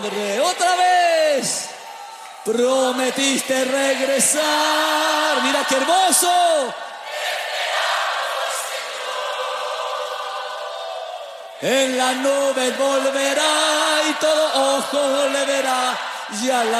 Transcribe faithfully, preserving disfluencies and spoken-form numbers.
hombre, otra vez. Prometiste regresar. Mira qué hermoso. En la nube volverá y todo ojo le verá. Ya la